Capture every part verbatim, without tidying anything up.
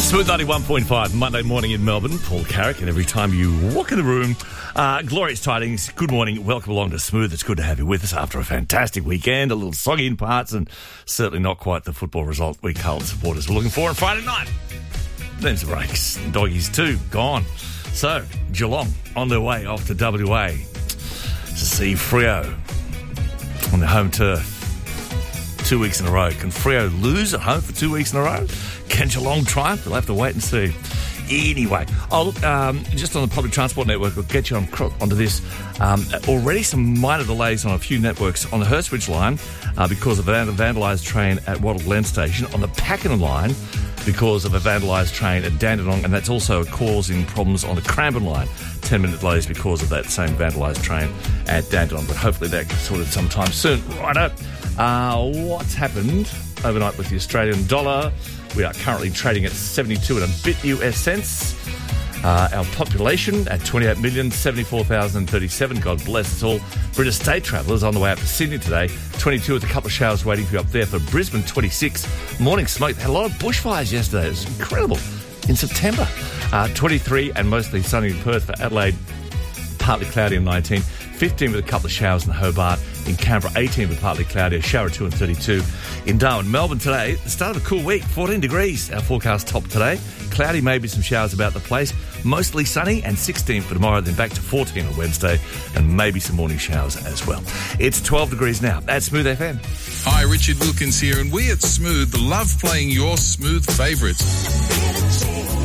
Smooth ninety-one point five, Monday morning in Melbourne. Paul Carrick, and every time you walk in the room, uh, glorious tidings. Good morning. Welcome along to Smooth. It's good to have you with us after a fantastic weekend. A little soggy in parts and certainly not quite the football result we Carlton supporters were looking for on Friday night. Them's the breaks. Doggies too, gone. So, Geelong on their way off to W A to see Freo on their home turf. Two weeks in a row. Can Freo lose at home for two weeks in a row? Can Geelong triumph? We'll have to wait and see. Anyway, oh, look, um, just on the public transport network, we'll get you on, onto this. Um, already some minor delays on a few networks on the Hurstbridge line uh, because of a vandalised train at Wattle Glen Station, on the Pakenham line because of a vandalised train at Dandenong, and that's also causing problems on the Cranbourne line. ten-minute delays because of that same vandalised train at Dandenong, but hopefully that gets sorted sometime soon. Righto. Uh, what's happened overnight with the Australian dollar? We are currently trading at seventy-two and a bit U S cents. Uh, our population at twenty-eight million, seventy-four thousand thirty-seven. God bless us all. British state travellers on the way up to Sydney today. twenty-two with a couple of showers waiting for you up there. For Brisbane, twenty-six. Morning smoke. They had a lot of bushfires yesterday. It was incredible. In September. Uh, twenty-three and mostly sunny in Perth. For Adelaide, partly cloudy and nineteen. fifteen with a couple of showers in Hobart. In Canberra, eighteen with partly cloudy, a shower or two and thirty-two. In Darwin, Melbourne today, the start of a cool week, fourteen degrees. Our forecast top today. Cloudy, maybe some showers about the place. Mostly sunny, and sixteen for tomorrow, then back to fourteen on Wednesday, and maybe some morning showers as well. It's twelve degrees now at Smooth F M. Hi, Richard Wilkins here, and we at Smooth love playing your Smooth favourites.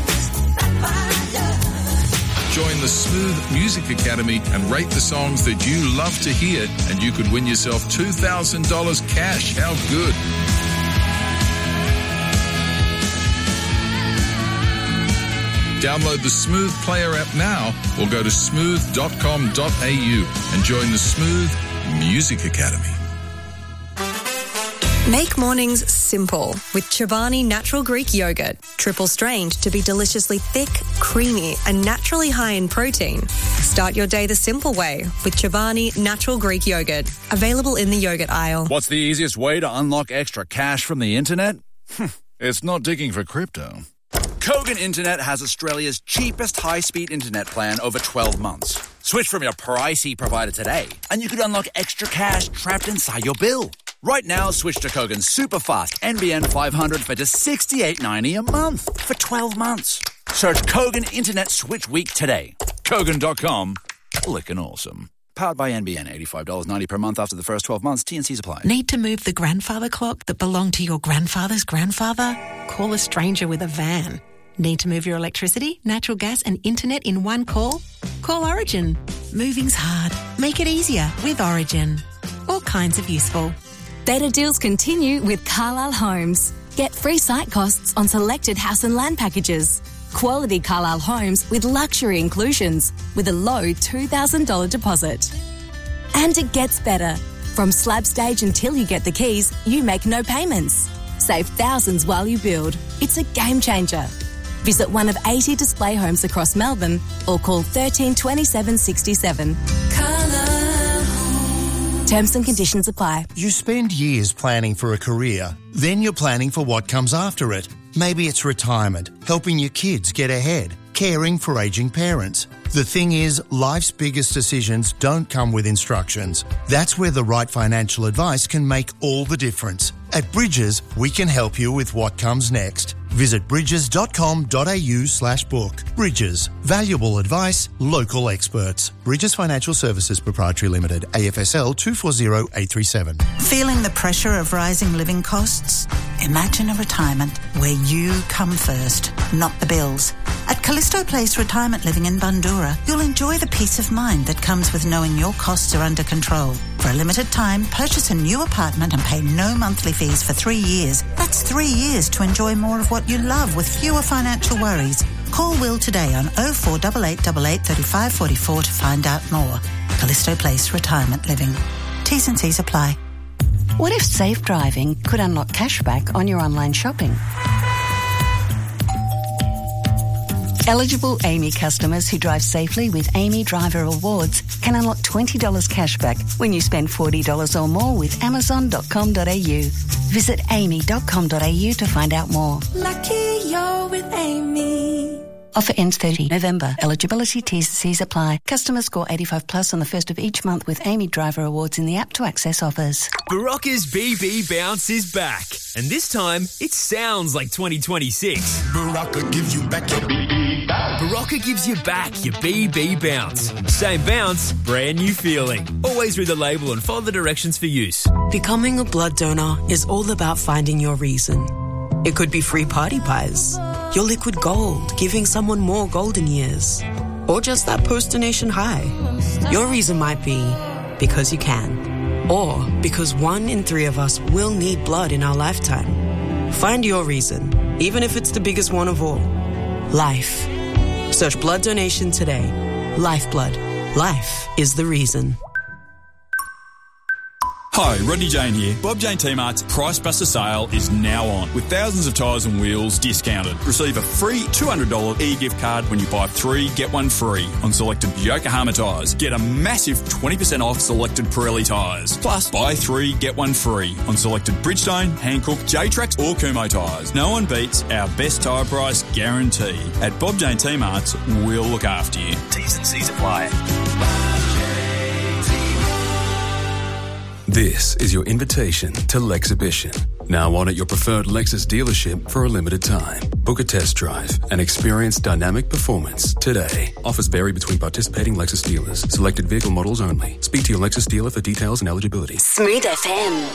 Join the Smooth Music Academy and rate the songs that you love to hear, and you could win yourself two thousand dollars cash. How good. Download the Smooth Player app now or go to smooth dot com dot a u and join the Smooth Music Academy. Make mornings simple with Chobani Natural Greek Yogurt. Triple strained to be deliciously thick, creamy and naturally high in protein. Start your day the simple way with Chobani Natural Greek Yogurt. Available in the yogurt aisle. What's the easiest way to unlock extra cash from the internet? It's not digging for crypto. Kogan Internet has Australia's cheapest high-speed internet plan over twelve months. Switch from your pricey provider today and you could unlock extra cash trapped inside your bill. Right now, switch to Kogan's super fast N B N five hundred for just sixty-eight ninety a month for twelve months. Search Kogan Internet Switch Week today. Kogan dot com. Lickin' awesome. Powered by N B N, eighty-five dollars ninety per month after the first twelve months. T and C's apply. Need to move the grandfather clock that belonged to your grandfather's grandfather? Call a stranger with a van. Need to move your electricity, natural gas and internet in one call? Call Origin. Moving's hard. Make it easier with Origin. All kinds of useful. Better deals continue with Carlisle Homes. Get free site costs on selected house and land packages. Quality Carlisle Homes with luxury inclusions with a low two thousand dollars deposit. And it gets better. From slab stage until you get the keys, you make no payments. Save thousands while you build. It's a game changer. Visit one of eighty display homes across Melbourne or call thirteen twenty-seven sixty-seven. Terms and conditions apply. You spend years planning for a career, then you're planning for what comes after it. Maybe it's retirement, helping your kids get ahead, caring for ageing parents. The thing is, life's biggest decisions don't come with instructions. That's where the right financial advice can make all the difference. At Bridges, we can help you with what comes next. Visit bridges dot com dot a u slash book. Bridges. Valuable advice, local experts. Bridges Financial Services Proprietary Limited, A F S L two four zero eight three seven. Feeling the pressure of rising living costs? Imagine a retirement where you come first, not the bills. At Callisto Place Retirement Living in Bundoora, you'll enjoy the peace of mind that comes with knowing your costs are under control. For a limited time, purchase a new apartment and pay no monthly fees for three years. That's three years to enjoy more of what you love with fewer financial worries. Call Will today on oh four eight eight eight eight, three five four four to find out more. Callisto Place Retirement Living. T's and C's apply. What if safe driving could unlock cashback on your online shopping? Eligible Amy customers who drive safely with Amy Driver Awards can unlock twenty dollars cashback when you spend forty dollars or more with amazon dot com dot a u. Visit amy dot com dot a u to find out more. Lucky you're with Amy. Offer ends thirtieth November. Eligibility T's and C's apply. Customers score eighty-five plus on the first of each month with Amy Driver Awards in the app to access offers. Barocca's B B Bounce is back. And this time, it sounds like twenty twenty-six. Barocca gives you back your B B bounce. Barocca gives you back your B B Bounce. Same bounce, brand new feeling. Always read the label and follow the directions for use. Becoming a blood donor is all about finding your reason. It could be free party pies, your liquid gold, giving someone more golden years, or just that post-donation high. Your reason might be because you can, or because one in three of us will need blood in our lifetime. Find your reason, even if it's the biggest one of all. Life. Search blood donation today. Lifeblood. Life is the reason. Hi, Rodney Jane here. Bob Jane T-Mart's Price Buster sale is now on, with thousands of tyres and wheels discounted. Receive a free two hundred dollars e-gift card when you buy three, get one free on selected Yokohama tyres. Get a massive twenty percent off selected Pirelli tyres. Plus, buy three, get one free on selected Bridgestone, Hankook, J-Trax or Kumho tyres. No one beats our best tyre price guarantee. At Bob Jane T-Mart's, we'll look after you. T's and C's apply. This is your invitation to Lexhibition. Now on at your preferred Lexus dealership for a limited time. Book a test drive and experience dynamic performance today. Offers vary between participating Lexus dealers. Selected vehicle models only. Speak to your Lexus dealer for details and eligibility. Smooth F M.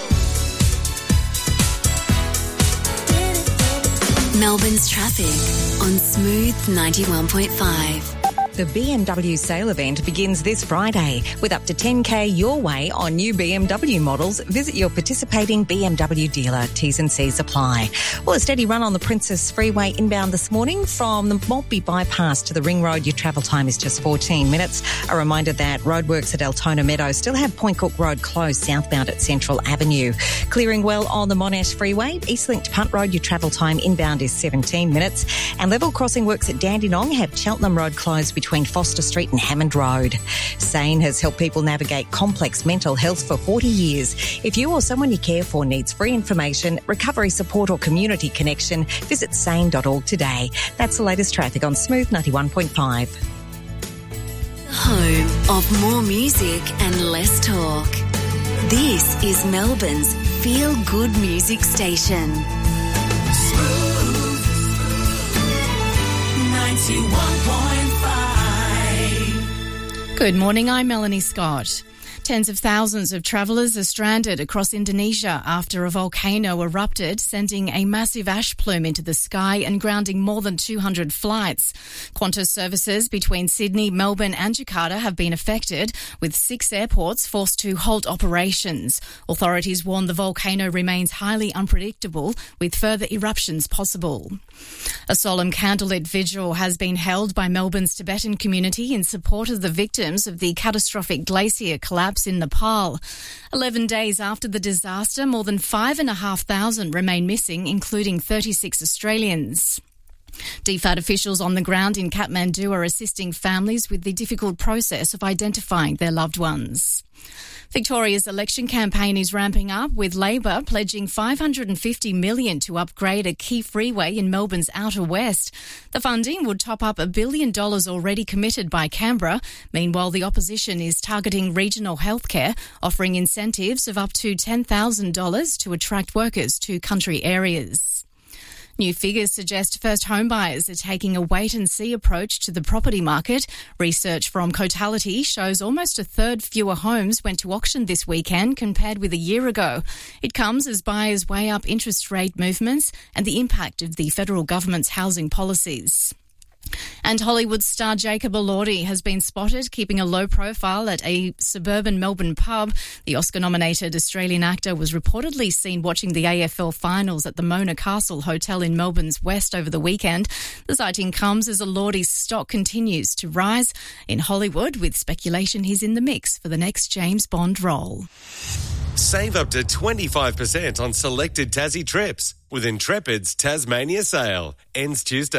Melbourne's traffic on Smooth ninety-one point five. The B M W sale event begins this Friday with up to ten K your way on new B M W models. Visit your participating B M W dealer. T's and C's apply. Well, a steady run on the Princess Freeway inbound this morning from the Maltby bypass to the Ring Road. Your travel time is just fourteen minutes. A reminder that roadworks at Altona Meadows still have Point Cook Road closed southbound at Central Avenue. Clearing well on the Monash Freeway. Eastlink to Punt Road, your travel time inbound is seventeen minutes. And level crossing works at Dandenong have Cheltenham Road closed between Foster Street and Hammond Road. SANE has helped people navigate complex mental health for forty years. If you or someone you care for needs free information, recovery support or community connection, visit sane dot org today. That's the latest traffic on Smooth ninety-one point five. Home of more music and less talk. This is Melbourne's feel-good music station. Smooth ninety-one point five. Good morning, I'm Melanie Scott. Tens of thousands of travellers are stranded across Indonesia after a volcano erupted, sending a massive ash plume into the sky and grounding more than two hundred flights. Qantas services between Sydney, Melbourne and Jakarta have been affected, with six airports forced to halt operations. Authorities warn the volcano remains highly unpredictable, with further eruptions possible. A solemn candlelit vigil has been held by Melbourne's Tibetan community in support of the victims of the catastrophic glacier collapse in Nepal. Eleven days after the disaster, more than five and a half thousand remain missing, including thirty-six Australians. D F A D officials on the ground in Kathmandu are assisting families with the difficult process of identifying their loved ones. Victoria's election campaign is ramping up, with Labor pledging five hundred fifty million dollars to upgrade a key freeway in Melbourne's outer west. The funding would top up a billion dollars already committed by Canberra. Meanwhile, the opposition is targeting regional healthcare, offering incentives of up to ten thousand dollars to attract workers to country areas. New figures suggest first home buyers are taking a wait-and-see approach to the property market. Research from Cotality shows almost a third fewer homes went to auction this weekend compared with a year ago. It comes as buyers weigh up interest rate movements and the impact of the federal government's housing policies. And Hollywood star Jacob Elordi has been spotted keeping a low profile at a suburban Melbourne pub. The Oscar-nominated Australian actor was reportedly seen watching the A F L finals at the Mona Castle Hotel in Melbourne's west over the weekend. The sighting comes as Elordi's stock continues to rise in Hollywood, with speculation he's in the mix for the next James Bond role. Save up to twenty-five percent on selected Tassie trips with Intrepid's Tasmania sale. Ends Tuesday.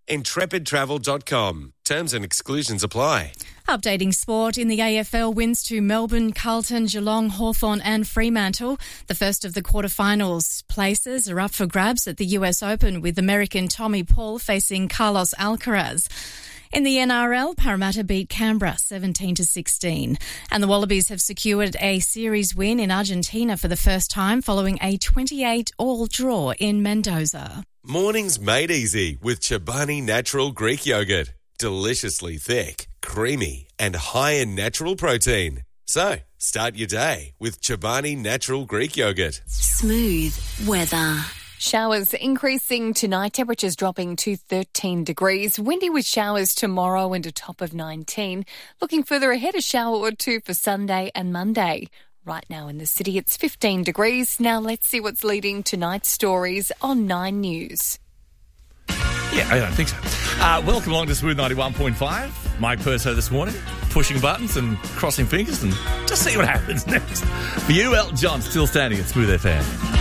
intrepid travel dot com. Terms and exclusions apply. Updating sport in the A F L, wins to Melbourne, Carlton, Geelong, Hawthorn and Fremantle. The first of the quarterfinals places are up for grabs at the U S Open, with American Tommy Paul facing Carlos Alcaraz. In the N R L, Parramatta beat Canberra seventeen to sixteen. And the Wallabies have secured a series win in Argentina for the first time following a twenty-eight all draw in Mendoza. Mornings made easy with Chobani Natural Greek Yogurt. Deliciously thick, creamy and high in natural protein. So, start your day with Chobani Natural Greek Yogurt. Smooth weather. Showers increasing tonight, temperatures dropping to thirteen degrees. Windy with showers tomorrow and a top of nineteen. Looking further ahead, a shower or two for Sunday and Monday. Right now in the city, it's fifteen degrees. Now let's see what's leading tonight's stories on Nine News. Yeah, I don't think so. Uh, welcome along to Smooth ninety-one point five. Mike Purso this morning, pushing buttons and crossing fingers, and just see what happens next. For you, Elton John, still standing at Smooth F M.